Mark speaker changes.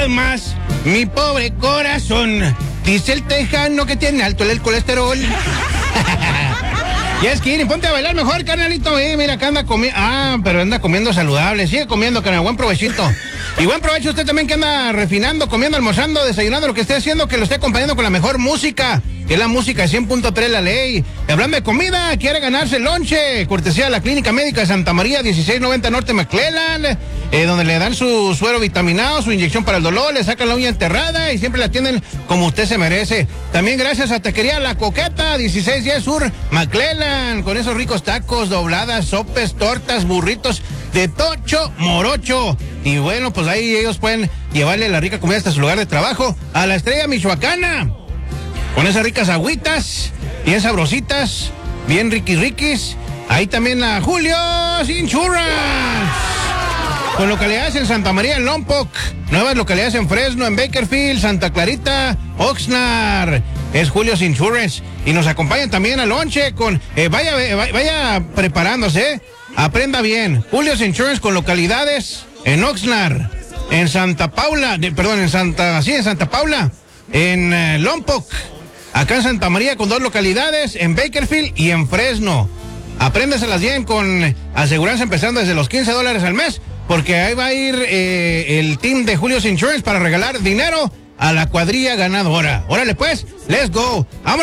Speaker 1: kilos más, mi pobre corazón. Dice el tejano que tiene alto el colesterol. Ya es que ponte a bailar mejor, carnalito. Mira, acá anda comiendo. Pero anda comiendo saludable. Sigue comiendo, carnal. Buen provechito. Y buen provecho usted también que anda refinando, comiendo, almorzando, desayunando, lo que esté haciendo, que lo esté acompañando con la mejor música, que es la música de 100.3 La Ley. Y hablando de comida, quiere ganarse el lonche, cortesía de la Clínica Médica de Santa María, 1690 Norte McClellan, donde le dan su suero vitaminado, su inyección para el dolor, le sacan la uña enterrada y siempre la atienden como usted se merece. También gracias a Taquería La Coqueta, 1610 Sur McClellan, con esos ricos tacos, dobladas, sopes, tortas, burritos de tocho morocho. Y bueno, pues ahí ellos pueden llevarle la rica comida hasta su lugar de trabajo, a la Estrella Michoacana, con esas ricas agüitas, bien sabrositas, bien riquis. Ahí también a Julio's Insurance, con localidades en Santa María, en Lompoc, nuevas localidades en Fresno, en Bakerfield, Santa Clarita, Oxnard. Es Julio's Insurance. Y nos acompañan también al lonche con... vaya preparándose, aprenda bien. Julio's Insurance con localidades en Oxnard, en Santa Paula, en Santa Paula, en Lompoc, acá en Santa María con 2 localidades, en Bakerfield y en Fresno. Apréndeselas bien con aseguranza empezando desde los $15 al mes, porque ahí va a ir el team de Julio's Insurance para regalar dinero a la cuadrilla ganadora. Órale pues, let's go. Vámonos.